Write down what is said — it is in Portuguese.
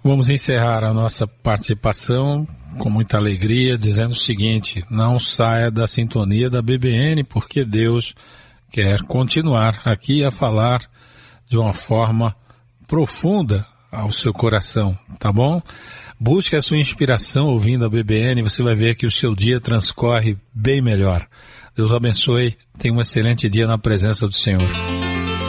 Vamos encerrar a nossa participação com muita alegria, dizendo o seguinte: não saia da sintonia da BBN, porque Deus quer continuar aqui a falar de uma forma profunda ao seu coração, tá bom? Busque a sua inspiração ouvindo a BBN, você vai ver que o seu dia transcorre bem melhor. Deus abençoe, tenha um excelente dia na presença do Senhor.